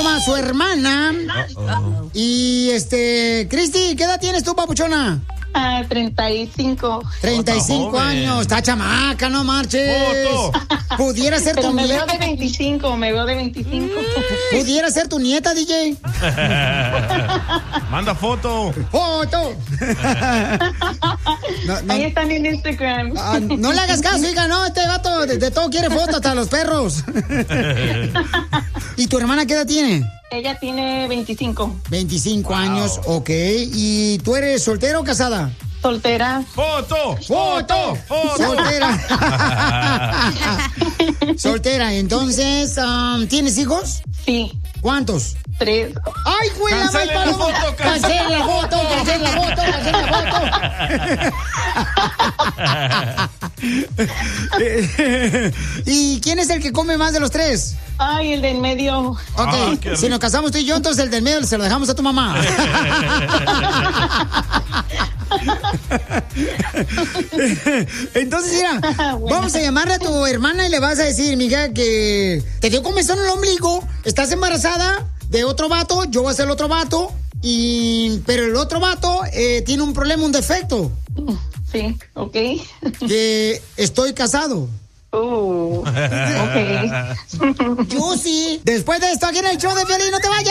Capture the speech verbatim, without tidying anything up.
toma su hermana. Uh-oh. Y este, Cristi, ¿qué edad tienes tú, papuchona? Ah, treinta y cinco. treinta y cinco años. Está chamaca, no marches. Foto. Pudiera ser Pero tu me veo nieta. de veinticinco, me veo de veinticinco. Pudiera ser tu nieta, D J. Manda foto. Foto. No, no, Ahí están en Instagram. ah, no le hagas caso, hija, no, este gato de, de todo quiere fotos, hasta los perros. ¿Y tu hermana qué edad tiene? Ella tiene veinticinco. veinticinco años, ok. ¿Y tú eres soltera o casada? Soltera. Foto. ¡Foto! Foto. Soltera. Soltera, entonces, um, ¿tienes hijos? Sí. ¿Cuántos? Tres. ¡Ay, güey, la Cancelen la paloma! foto, ¡Cancelen la foto! ¡Cancelen la foto! ¡Cancelen la foto! ¿Y quién es el que come más de los tres? Ay, el de en medio. Ok, Ah, qué si rico. nos casamos tú y yo, entonces el del medio se lo dejamos a tu mamá. Entonces, mira, Bueno. vamos a llamarle a tu hermana y le vas a decir, mija, que te dio comezón en el ombligo, estás embarazada de otro vato, yo voy a ser el otro vato, y pero el otro vato eh, tiene un problema, un defecto, Sí, ok. que estoy casado. Uh, ok. Yo sí. Después de esto, aquí en el show de Piolín, no te vayas.